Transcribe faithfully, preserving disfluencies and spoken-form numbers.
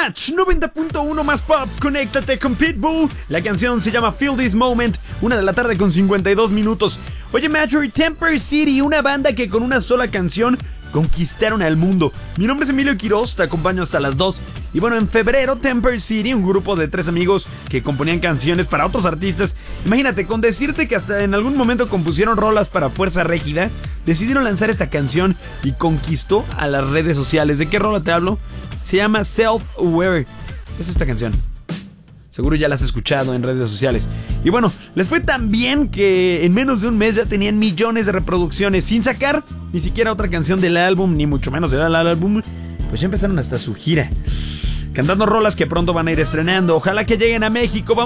Match noventa punto uno más pop, conéctate con Pitbull. La canción se llama Feel This Moment, una de la tarde con cincuenta y dos minutos. Oye, Marjorie, Temper City, una banda que con una sola canción conquistaron al mundo. Mi nombre es Emilio Quiroz, te acompaño hasta las dos. Y bueno, en febrero, Temper City, un grupo de tres amigos que componían canciones para otros artistas. Imagínate, con decirte que hasta en algún momento compusieron rolas para Fuerza Régida, decidieron lanzar esta canción y conquistó a las redes sociales. ¿De qué rola te hablo? Se llama Self-Aware. Es esta canción. Seguro ya la has escuchado en redes sociales. Y bueno, les fue tan bien que en menos de un mes ya tenían millones de reproducciones sin sacar ni siquiera otra canción del álbum, ni mucho menos del álbum. Pues ya empezaron hasta su gira, cantando rolas que pronto van a ir estrenando. Ojalá que lleguen a México. Vamos